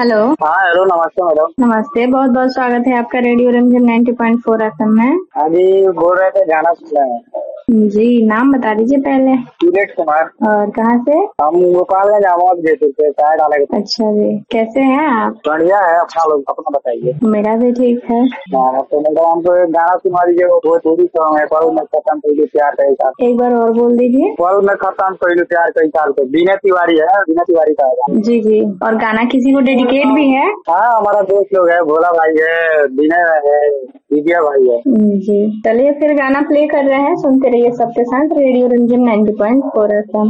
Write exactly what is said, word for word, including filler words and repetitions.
Hello. हाँ hello, नमस्ते madam. नमस्ते, बहुत बहुत स्वागत है आपका रेडियो रिमझिम नाइन्टी पॉइंट फोर एफएम में। हाँ जी, बोल रहे थे गाना सुन रहे हैं। जी, नाम बता दीजिए पहले। टीलेट कुमार। और कहाँ से? हम भोपाल में जामुआ जयपुर से चाय डाले। अच्छा जी, कैसे हैं आप? बढ़िया है, अपना लोग अपना बताइए। मेरा भी ठीक है। हाँ तो मैडम हमको एक गाना सुना दीजिए, वो बहुत थोड़ी सॉन्ग है। पल में खत्म पहले प्यार कई साल। एक बार और बोल दीजिए। पल में खत्म पहले प्यार कई साल पे, बीना तिवारी है, बीना तिवारी का है गाना। जी जी, और गाना किसी को डेडिकेट भी है? हाँ हमारा दोस्त लोग है, भोला भाई है, विनय है, दिव्या भाई है। जी, चलिए फिर गाना प्ले कर रहे हैं, सुनते रहिए सबके साथ रेडियो रिमझिम नाइन्टी पॉइंट फोर एफएम।